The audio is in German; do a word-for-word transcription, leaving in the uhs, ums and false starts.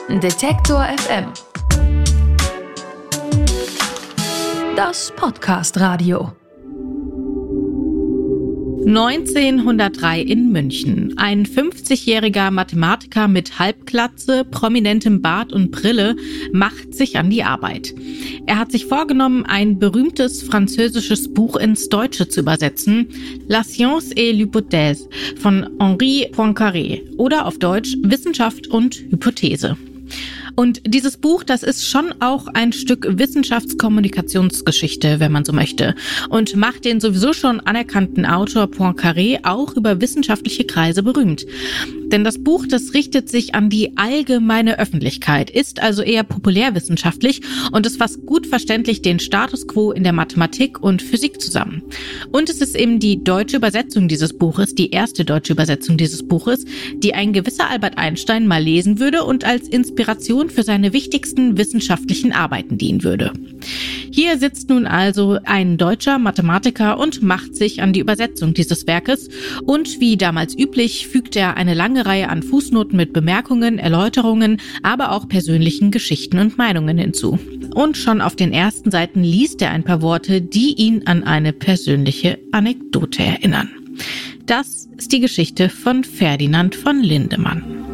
Detektor F M. Das Podcast-Radio. neunzehnhundertdrei in München. Ein fünfzigjähriger Mathematiker mit Halbglatze, prominentem Bart und Brille macht sich an die Arbeit. Er hat sich vorgenommen, ein berühmtes französisches Buch ins Deutsche zu übersetzen, La Science et l'Hypothèse von Henri Poincaré oder auf Deutsch Wissenschaft und Hypothese. Und dieses Buch, das ist schon auch ein Stück Wissenschaftskommunikationsgeschichte, wenn man so möchte, und macht den sowieso schon anerkannten Autor Poincaré auch über wissenschaftliche Kreise berühmt. Denn das Buch, das richtet sich an die allgemeine Öffentlichkeit, ist also eher populärwissenschaftlich und es fasst gut verständlich den Status quo in der Mathematik und Physik zusammen. Und es ist eben die deutsche Übersetzung dieses Buches, die erste deutsche Übersetzung dieses Buches, die ein gewisser Albert Einstein mal lesen würde und als Inspiration für seine wichtigsten wissenschaftlichen Arbeiten dienen würde. Hier sitzt nun also ein deutscher Mathematiker und macht sich an die Übersetzung dieses Werkes und wie damals üblich fügt er eine lange Reihe an Fußnoten mit Bemerkungen, Erläuterungen, aber auch persönlichen Geschichten und Meinungen hinzu. Und schon auf den ersten Seiten liest er ein paar Worte, die ihn an eine persönliche Anekdote erinnern. Das ist die Geschichte von Ferdinand von Lindemann.